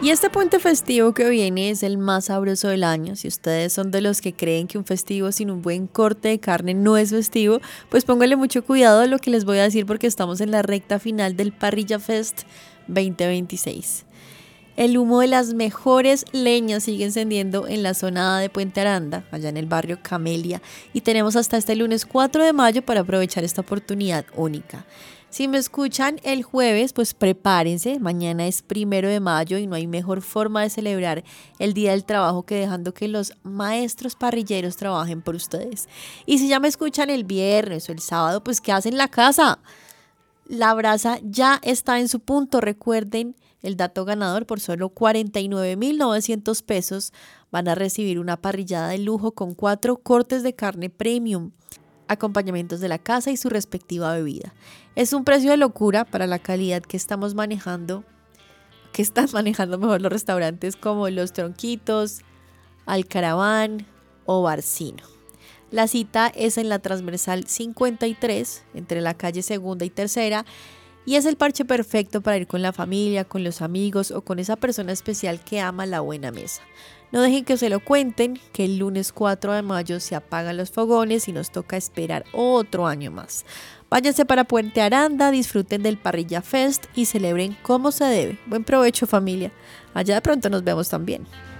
Y este puente festivo que viene es el más sabroso del año. Si ustedes son de los que creen que un festivo sin un buen corte de carne no es festivo, pues pónganle mucho cuidado a lo que les voy a decir porque estamos en la recta final del Parrilla Fest 2026. El humo de las mejores leñas sigue encendiendo en la zona de Puente Aranda, allá en el barrio Camelia, y tenemos hasta este lunes 4 de mayo para aprovechar esta oportunidad única. Si me escuchan el jueves, pues prepárense, mañana es 1 de mayo y no hay mejor forma de celebrar el Día del Trabajo que dejando que los maestros parrilleros trabajen por ustedes. Y si ya me escuchan el viernes o el sábado, pues ¿qué hacen en la casa? La brasa ya está en su punto, recuerden el dato ganador, por solo 49.900 pesos van a recibir una parrillada de lujo con 4 cortes de carne premium, acompañamientos de la casa y su respectiva bebida. Es un precio de locura para la calidad que estamos manejando, que están manejando mejor los restaurantes como Los Tronquitos, Alcaraván o Barcino. La cita es en la transversal 53, entre la calle Segunda y Tercera, y es el parche perfecto para ir con la familia, con los amigos o con esa persona especial que ama la buena mesa. No dejen que se lo cuenten, que el lunes 4 de mayo se apagan los fogones y nos toca esperar otro año más. Váyanse para Puente Aranda, disfruten del Parrilla Fest y celebren como se debe. Buen provecho, familia. Allá de pronto nos vemos también.